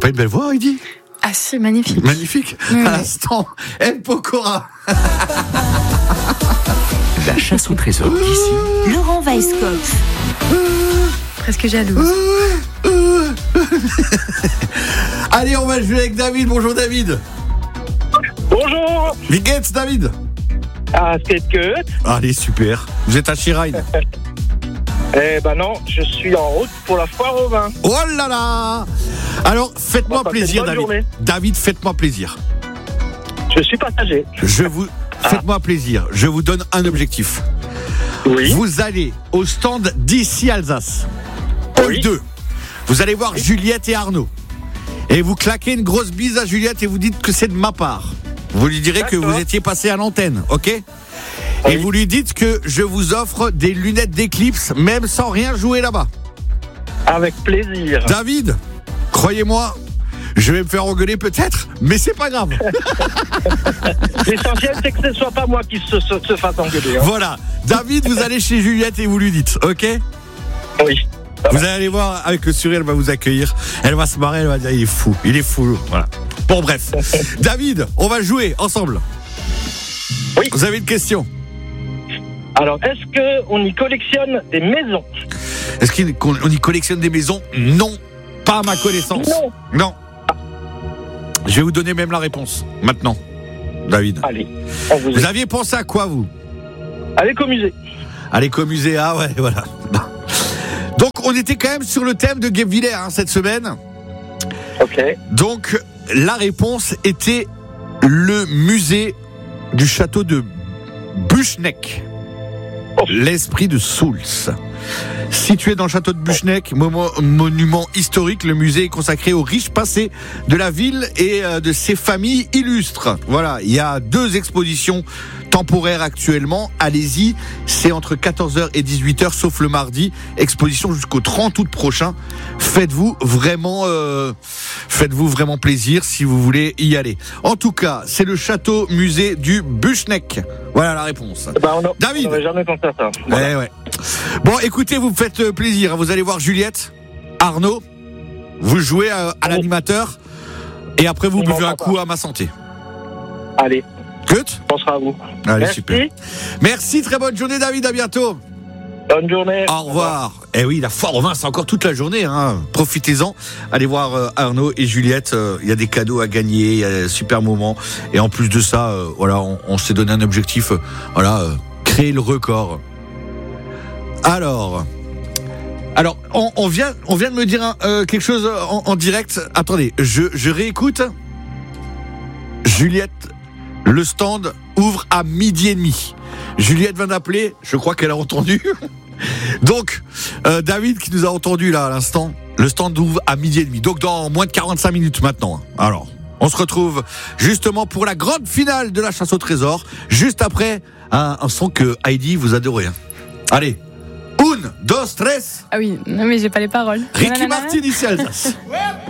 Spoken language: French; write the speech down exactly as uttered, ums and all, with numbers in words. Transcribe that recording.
pas une belle voix, Heidi? Ah si, magnifique. Magnifique. Oui, à oui. l'instant, El Pokora. La chasse au trésor d'ici. Laurent Weisskopf. Presque jalouse. Allez, on va jouer avec David. Bonjour David. Bonjour. Wie geht's, David? Ah, c'est que. Allez, super. Vous êtes à Chiraïn. Eh ben non, je suis en route pour la foire au vin. Oh là là. Alors, faites-moi Bon, passez plaisir, une bonne David. journée. David, faites-moi plaisir. Je suis passager. Je vous... Faites-moi plaisir. Je vous donne un objectif. Oui. Vous allez au stand d'ici Alsace. Hall Oui. deux. Vous allez voir Juliette et Arnaud. Et vous claquez une grosse bise à Juliette et vous dites que c'est de ma part. Vous lui direz que D'accord. vous étiez passé à l'antenne, ok? Et Oui. vous lui dites que je vous offre des lunettes d'éclipse, même sans rien jouer là-bas. Avec plaisir. David, croyez-moi, je vais me faire engueuler peut-être, mais c'est pas grave. L'essentiel, c'est que ce ne soit pas moi qui se, se, se fasse engueuler. Hein. Voilà. David, vous allez chez Juliette et vous lui dites, ok? Oui. Vous allez aller voir avec le sourire, elle va vous accueillir. Elle va se marrer, elle va dire il est fou, il est fou. Voilà. Bon bref. David, on va jouer ensemble. Oui. Vous avez une question? Alors, est-ce qu'on y collectionne des maisons? Est-ce qu'on on y collectionne des maisons? Non, pas à ma connaissance. Non. Non. Je vais vous donner même la réponse maintenant, David. Allez, on vous Vous aide. aviez pensé à quoi vous? Allez qu'au musée. À l'écomusée, ah ouais, voilà. Donc on était quand même sur le thème de Guebwiller hein, cette semaine. Ok. Donc, la réponse était le musée du château de Buschneck, Oh. l'esprit de Souls. Situé dans le château de Buschneck, mo- monument historique, le musée est consacré au riche passé de la ville et euh, de ses familles illustres. Voilà, il y a deux expositions temporaires actuellement. Allez-y, c'est entre quatorze heures et dix-huit heures, sauf le mardi. Exposition jusqu'au trente août prochain. Faites-vous vraiment, euh, faites-vous vraiment plaisir si vous voulez y aller. En tout cas, c'est le château musée du Buschneck. Voilà la réponse. Ben, on a- David. On n'avait jamais pensé à ça. Voilà. Ouais, ouais. Bon, écoutez, vous me faites euh, plaisir. Vous allez voir Juliette, Arnaud, vous jouez à, à l'animateur et après vous Il buvez un manquera coup pas. à ma santé. Allez, Good. on pensera à vous. Allez, Merci. super. Merci, très bonne journée, David. À bientôt. Bonne journée. Au revoir. Eh oui, la foire au vin, c'est encore toute la journée. Hein. Profitez-en. Allez voir euh, Arnaud et Juliette. Euh, Il y a des cadeaux à gagner. Il y a un super moment. Et en plus de ça, euh, voilà, on, on s'est donné un objectif. Euh, voilà, euh, créer le record. Alors, alors, on, on vient, on vient de me dire hein, euh, quelque chose en, en direct. Attendez, je, je réécoute. Juliette, le stand ouvre à midi et demi. Juliette vient d'appeler. Je crois qu'elle a entendu. Donc, euh, David qui nous a entendu là à l'instant, le stand ouvre à midi et demi. Donc dans moins de quarante-cinq minutes maintenant. Alors, on se retrouve justement pour la grande finale de la chasse au trésor, juste après un, un son que Heidi vous adorez. Hein. Allez, un, dos, tres, Ah oui, non mais j'ai pas les paroles. Ricky Nanana. Martin ici Alsace.